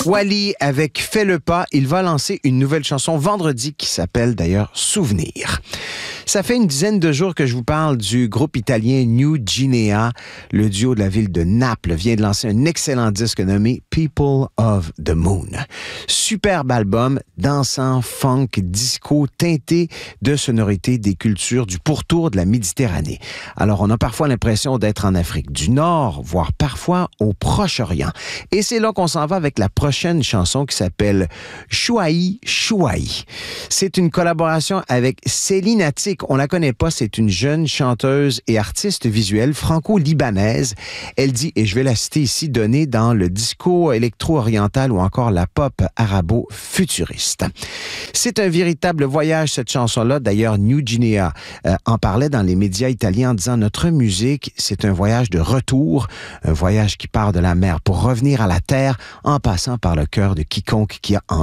Wally avec Fais le pas, il va lancer une nouvelle chanson vendredi qui s'appelle d'ailleurs Souvenir. Ça fait une dizaine de jours que je vous parle du groupe italien New Guinea. Le duo de la ville de Naples vient de lancer un excellent disque nommé People of the Moon. Superbe album, dansant, funk, disco, teinté de sonorités des cultures du pourtour de la Méditerranée. Alors, on a parfois l'impression d'être en Afrique du Nord, voire parfois au Proche-Orient. Et c'est là qu'on s'en va avec la prochaine chanson qui s'appelle Chouaï Chouaï. C'est une collaboration avec Céline Attic. On la connaît pas, c'est une jeune chanteuse et artiste visuelle franco-libanaise. Elle dit, et je vais la citer ici, donnée dans le disco électro-oriental ou encore la pop arabo-futuriste. C'est un véritable voyage, cette chanson-là. D'ailleurs, New Guinea en parlait dans les médias italiens en disant « Notre musique, c'est un voyage de retour, un voyage qui part de la mer pour revenir à la terre en passant par le cœur de quiconque qui a